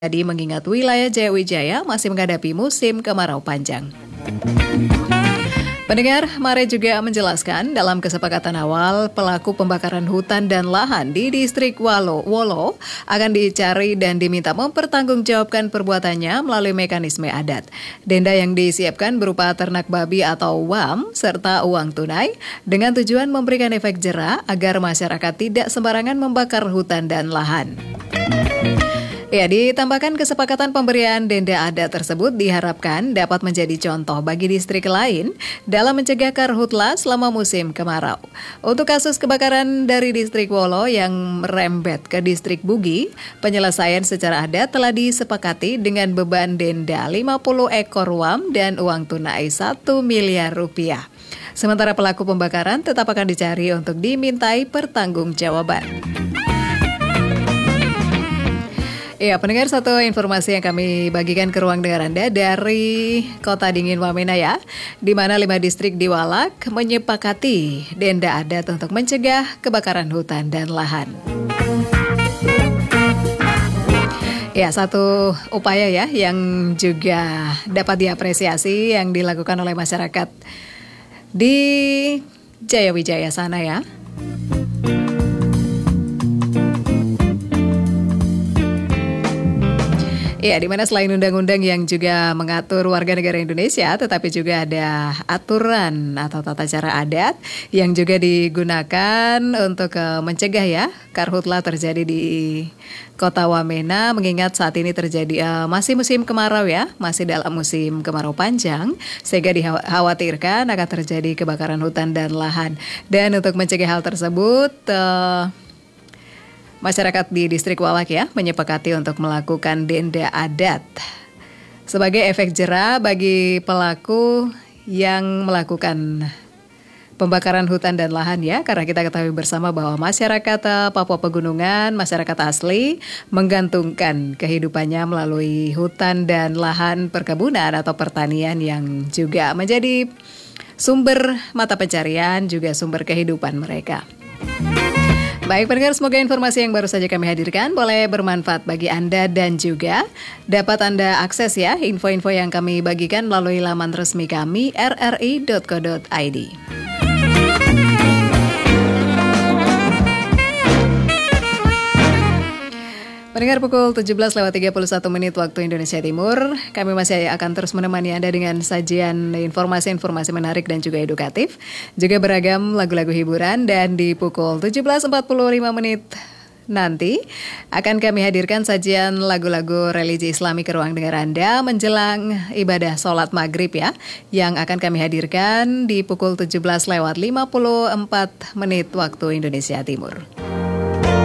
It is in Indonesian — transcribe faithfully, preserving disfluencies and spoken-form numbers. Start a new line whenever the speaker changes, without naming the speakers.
Jadi mengingat wilayah Jayawijaya masih menghadapi musim kemarau panjang. Pendengar, Mare juga menjelaskan dalam kesepakatan awal pelaku pembakaran hutan dan lahan di distrik Walo, Wolo akan dicari dan diminta mempertanggungjawabkan perbuatannya melalui mekanisme adat. Denda yang disiapkan berupa ternak babi atau W A M serta uang tunai dengan tujuan memberikan efek jera agar masyarakat tidak sembarangan membakar hutan dan lahan. Ya, ditambahkan kesepakatan pemberian denda adat tersebut diharapkan dapat menjadi contoh bagi distrik lain dalam mencegah karhutla selama musim kemarau. Untuk kasus kebakaran dari distrik Wolo yang merembet ke distrik Bugi, penyelesaian secara adat telah disepakati dengan beban denda lima puluh ekor W A M dan uang tunai satu miliar rupiah. Sementara pelaku pembakaran tetap akan dicari untuk dimintai pertanggungjawaban. Ya, pendengar, satu informasi yang kami bagikan ke ruang dengar Anda dari Kota Dingin Wamena ya, di mana lima distrik di Walak menyepakati denda adat untuk mencegah kebakaran hutan dan lahan. Ya, satu upaya ya yang juga dapat diapresiasi yang dilakukan oleh masyarakat di Jayawijaya sana ya. Ya, di mana selain undang-undang yang juga mengatur warga negara Indonesia, tetapi juga ada aturan atau tata cara adat yang juga digunakan untuk uh, mencegah ya karhutla terjadi di Kota Wamena, mengingat saat ini terjadi uh, masih musim kemarau ya, masih dalam musim kemarau panjang, sehingga dikhawatirkan akan terjadi kebakaran hutan dan lahan. Dan untuk mencegah hal tersebut, uh, masyarakat di distrik Walak ya menyepakati untuk melakukan denda adat sebagai efek jera bagi pelaku yang melakukan pembakaran hutan dan lahan ya, karena kita ketahui bersama bahwa masyarakat Papua Pegunungan, masyarakat asli menggantungkan kehidupannya melalui hutan dan lahan perkebunan atau pertanian yang juga menjadi sumber mata pencarian juga sumber kehidupan mereka. Baik pendengar, semoga informasi yang baru saja kami hadirkan boleh bermanfaat bagi Anda dan juga dapat Anda akses ya info-info yang kami bagikan melalui laman resmi kami r r i dot co dot i d. Pendengar, pukul tujuh belas lewat tiga puluh satu menit waktu Indonesia Timur, kami masih akan terus menemani Anda dengan sajian informasi-informasi menarik dan juga edukatif, juga beragam lagu-lagu hiburan, dan di pukul tujuh belas empat puluh lima menit nanti akan kami hadirkan sajian lagu-lagu religi Islami ke ruang dengar Anda menjelang ibadah sholat maghrib ya, yang akan kami hadirkan di pukul tujuh belas lewat lima puluh empat menit waktu Indonesia Timur.